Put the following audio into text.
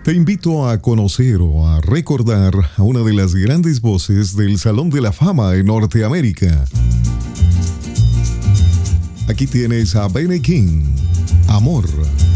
Te invito a conocer o a recordar a una de las grandes voces del Salón de la Fama en Norteamérica. Aquí tienes a Benny King, Amor.